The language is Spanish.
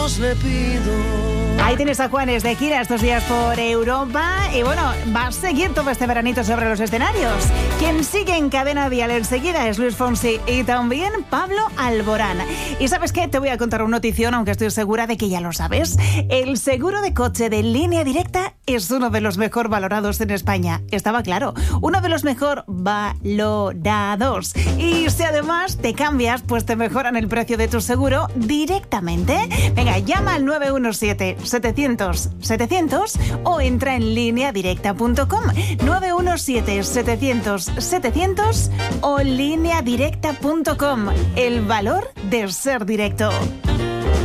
Le pido. Ahí tienes a Juanes de gira estos días por Europa. Y bueno, va a seguir todo este veranito sobre los escenarios. Quien sigue en Cadena Dial enseguida es Luis Fonsi y también Pablo Alborán. Y ¿sabes qué? Te voy a contar una notición, aunque estoy segura de que ya lo sabes. El seguro de coche de Línea Directa es uno de los mejor valorados en España. Estaba claro, uno de los mejor valorados. Y si además te cambias, pues te mejoran el precio de tu seguro directamente. Venga, llama al 917-700-700 o entra en lineadirecta.com. 917-700-700 o lineadirecta.com. El valor de ser directo.